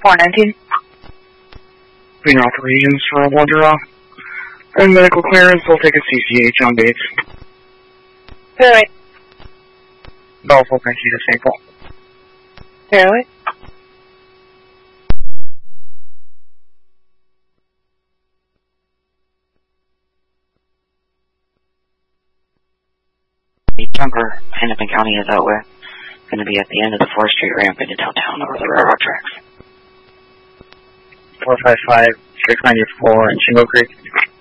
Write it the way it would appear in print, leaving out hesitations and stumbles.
419. Clean operations for a blood draw. And medical clearance will take a CCH on Bates. Alright. Belleville, thank you to St. Paul. Alright. The jumper, Hennepin County is out where. Going to be at the end of the 4th Street ramp into downtown over the railroad tracks. 455, 694 in Shingle Creek.